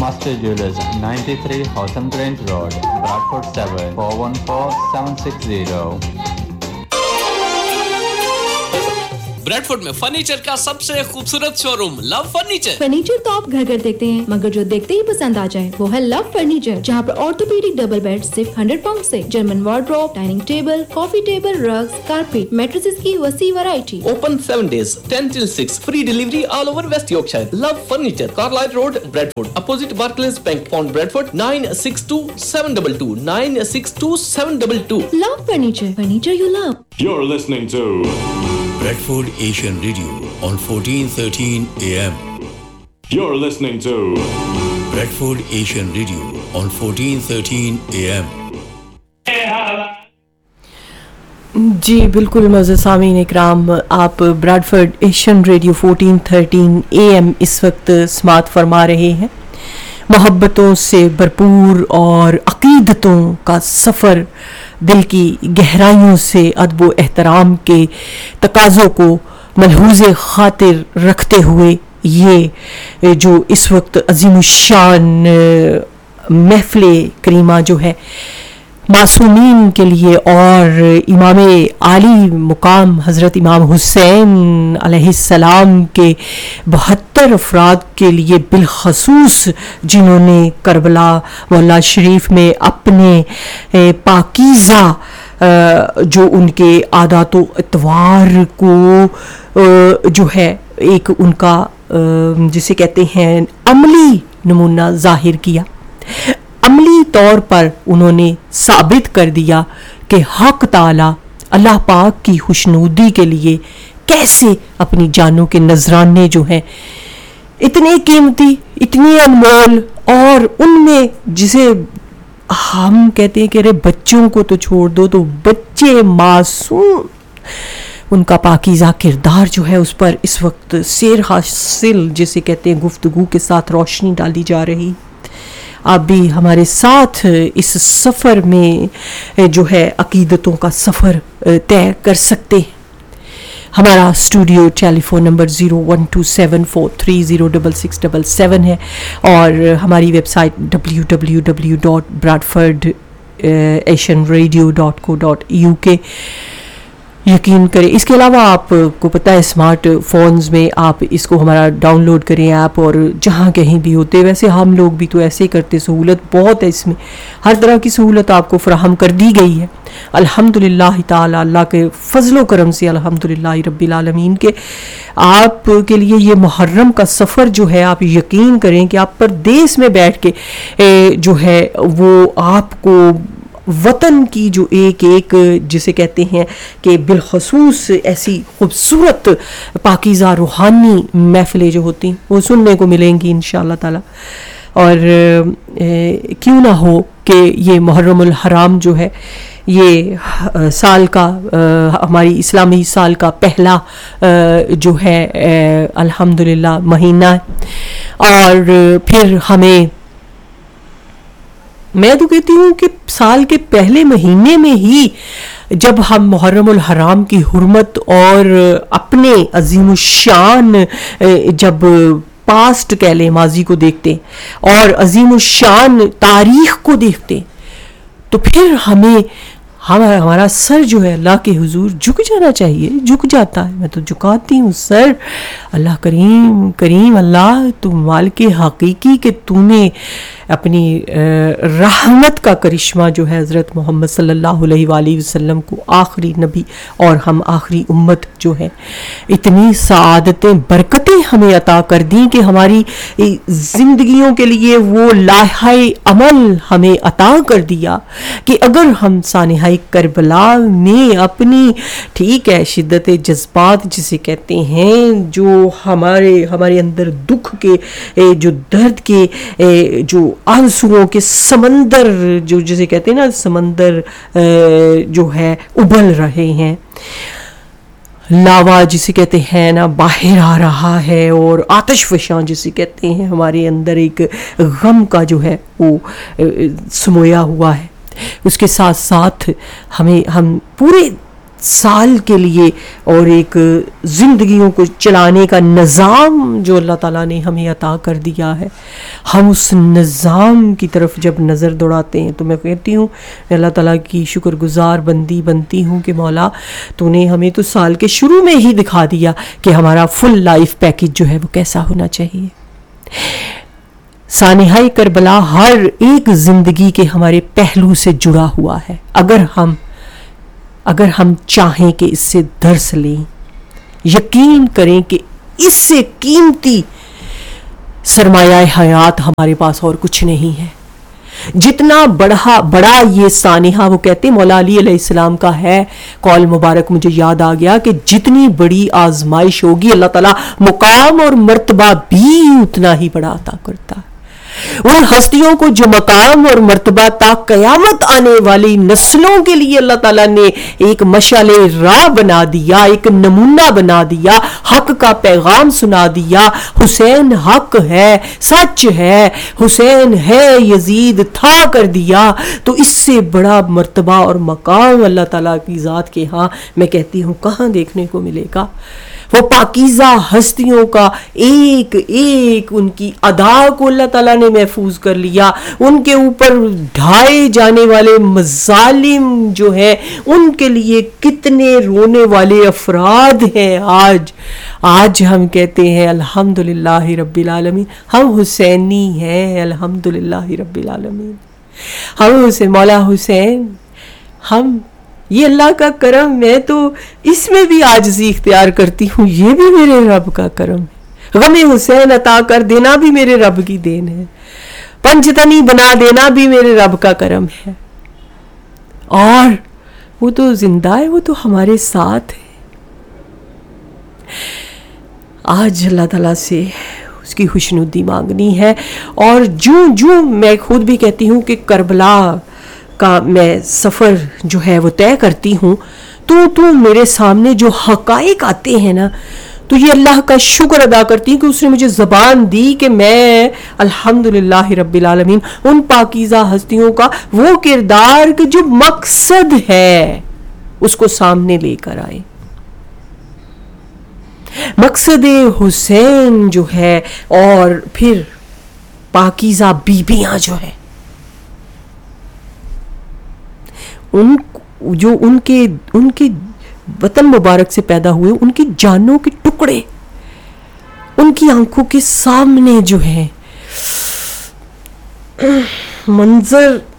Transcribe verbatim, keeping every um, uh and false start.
Master Jewelers, ninety-three Houghton Grange Road, Bradford seven four one four seven six zero. Bradford में furniture का सबसे खूबसूरत showroom love furniture. Furniture तो आप घर घर देखते हैं, मगर जो देखते ही पसंद आ जाए वो है लव फर्नीचर, जहाँ पर ऑर्थोपेडिक डबल बेड सिर्फ हंड्रेड पाउंड से, German wardrobe, dining table, coffee table, rugs, carpet, mattresses की वसी variety. Open seven days, ten till six, free delivery all over West Yorkshire. Love furniture, Carlisle road, Bradford, opposite Barclays bank, pond Bradford, nine six to seven to to, nine six to seven to to. Love furniture, furniture you love. You're listening to Bradford Asian Radio on fourteen thirteen A M. You're listening to Bradford Asian Radio on fourteen thirteen A M. जी बिल्कुल मज़े सामीन इकराम, आप Bradford Asian radio fourteen thirteen A M इस वक्त समात फरमा रहे हैं। मोहब्बतों से भरपूर और अकीदतों का सफ़र, दिल की गहराइयों से अदब व एहतराम के तकाज़ों को मलहूज़े ख़ातिर रखते हुए ये जो इस वक्त अज़ीमुश्शान महफ़िल करीमा जो है मासूमीन के लिए और इमाम आली मुकाम हज़रत इमाम हुसैन अलैहिस्सलाम के बहत्तर अफराद के लिए बिलखसूस, जिन्होंने करबला मौला शरीफ में अपने पाकीज़ा जो उनके आदात व अतवार को जो है एक उनका जिसे कहते हैं अमली नमूना ज़ाहिर किया, अमली तौर पर उन्होंने साबित कर दिया कि हक ताला अल्लाह पाक की खुशनुदी के लिए कैसे अपनी जानों के नजराने जो हैं इतने कीमती, इतनी अनमोल, और उनमें जिसे हम कहते हैं कि अरे बच्चों को तो छोड़ दो, तो बच्चे मासूम, उनका पाकीज़ा किरदार जो है उस पर इस वक्त सेर हासिल जिसे कहते हैं गुफ्तगू के साथ रोशनी डाली जा रही। आप भी हमारे साथ इस सफ़र में जो है अकीदतों का सफ़र तय कर सकते हैं। हमारा studio telephone number zero one two seven four three zero double six double seven है और हमारी website W W W dot Bradford Asian radio dot co dot U के यकीन करें। इसके अलावा आपको पता है स्मार्ट फ़ोन्स में आप इसको हमारा डाउनलोड करें ऐप, और जहाँ कहीं भी होते, वैसे हम लोग भी तो ऐसे ही करते, सहूलत बहुत है इसमें, हर तरह की सहूलत आपको फराहम कर दी गई है अल्हम्दुलिल्लाह ताला, अल्लाह के फजलो करम से, अल्हम्दुलिल्लाह रब्बिल आलमीन के। आप के लिए ये मुहर्रम का सफ़र जो है, आप यकीन करें कि आप परदेस में बैठ के जो है वो आपको वतन की जो एक एक जिसे कहते हैं कि बिलखसूस ऐसी खूबसूरत पाकीज़ा रूहानी महफ़िलें जो होती हैं वो सुनने को मिलेंगी इंशाअल्लाह ताला। और ए, क्यों ना हो कि ये मुहर्रमुल हराम जो है ये साल का आ, हमारी इस्लामी साल का पहला आ, जो है अल्हम्दुलिल्लाह महीना है, और फिर हमें, मैं तो कहती हूँ कि साल के पहले महीने में ही जब हम मुहर्रमुल हराम की हुर्मत और अपने अज़ीमुश्शान जब पास्ट कह लें माजी को देखते और अज़ीमुश्शान तारीख़ को देखते, तो फिर हमें हम हमारा सर जो है अल्लाह के हुजूर झुक जाना चाहिए, झुक जाता है। मैं तो झुकाती हूँ सर, अल्लाह करीम करीम अल्लाह तू मालिक हकीकी के तूने अपनी रहमत का करिश्मा जो है हज़रत मोहम्मद सल्लल्लाहु अलैहि वसल्लम को आखिरी नबी और हम आखिरी उम्मत जो है इतनी सआदतें बरकतें हमें अता कर दी कि हमारी ज़िंदगियों के लिए वो लाहाए अमल हमें अता कर दिया कि अगर हम सानिहाई करबला में अपनी, ठीक है, शिद्दत जज्बात जिसे कहते हैं, जो हमारे हमारे अंदर दुख के जो दर्द के जो आंसुओं के समंदर जो जिसे कहते हैं ना समंदर जो है उबल रहे हैं, लावा जिसे कहते हैं ना बाहर आ रहा है, और आतिश फशां जिसे कहते हैं हमारे अंदर एक गम का जो है वो समोया हुआ है। उसके साथ साथ हमें हम पूरे سال کے لیے اور ایک زندگیوں کو چلانے کا نظام جو اللہ تعالیٰ نے ہمیں عطا کر دیا ہے، ہم اس نظام کی طرف جب نظر دوڑاتے ہیں تو میں کہتی ہوں میں اللہ تعالیٰ کی شکر گزار بندی بنتی ہوں کہ مولا تو نے ہمیں تو سال کے شروع میں ہی دکھا دیا کہ ہمارا فل لائف پیکج جو ہے وہ کیسا ہونا چاہیے۔ سانحہ کربلا ہر ایک زندگی کے ہمارے پہلو سے جڑا ہوا ہے، اگر ہم اگر ہم چاہیں کہ اس سے درس لیں، یقین کریں کہ اس سے قیمتی سرمایہ حیات ہمارے پاس اور کچھ نہیں ہے۔ جتنا بڑا بڑا یہ سانحہ، وہ کہتے ہیں مولا علی علیہ السلام کا ہے قول مبارک، مجھے یاد آ گیا کہ جتنی بڑی آزمائش ہوگی اللہ تعالیٰ مقام اور مرتبہ بھی اتنا ہی بڑا عطا کرتا ہے۔ ان ہستیوں کو جو مقام اور مرتبہ تا قیامت آنے والی نسلوں کے لیے اللہ تعالیٰ نے ایک مشعل راہ بنا دیا، ایک نمونہ بنا دیا، حق کا پیغام سنا دیا، حسین حق ہے، سچ ہے، حسین ہے، یزید تھا کر دیا، تو اس سے بڑا مرتبہ اور مقام اللہ تعالیٰ کی ذات کے ہاں میں کہتی ہوں کہاں دیکھنے کو ملے گا۔ وہ پاکیزہ ہستیوں کا ایک ایک ان کی ادا کو اللہ تعالیٰ نے محفوظ کر لیا، ان کے اوپر ڈھائے جانے والے مظالم جو ہیں ان کے لیے کتنے رونے والے افراد ہیں۔ آج آج ہم کہتے ہیں الحمدللہ رب العالمین، ہم حسینی ہیں، الحمدللہ رب العالمین، ہم حسین مولا حسین، ہم یہ اللہ کا کرم، میں تو اس میں بھی عاجزی اختیار کرتی ہوں، یہ بھی میرے رب کا کرم ہے۔ غم حسین عطا کر دینا بھی میرے رب کی دین ہے، پنجتنی بنا دینا بھی میرے رب کا کرم ہے، اور وہ تو زندہ ہے، وہ تو ہمارے ساتھ ہے۔ آج اللہ تعالیٰ سے اس کی خوشنودی مانگنی ہے، اور جو جو میں خود بھی کہتی ہوں کہ کربلا کا میں سفر جو ہے وہ طے کرتی ہوں تو تو میرے سامنے جو حقائق آتے ہیں نا، تو یہ اللہ کا شکر ادا کرتی ہوں کہ اس نے مجھے زبان دی کہ میں الحمدللہ رب العالمین ان پاکیزہ ہستیوں کا وہ کردار کہ جو مقصد ہے اس کو سامنے لے کر آئے۔ مقصد حسین جو ہے، اور پھر پاکیزہ بیبیاں جو ہیں، ان جو ان کے ان کے وطن مبارک سے پیدا ہوئے، ان کی جانوں کے ٹکڑے ان کی آنکھوں کے سامنے جو ہے منظر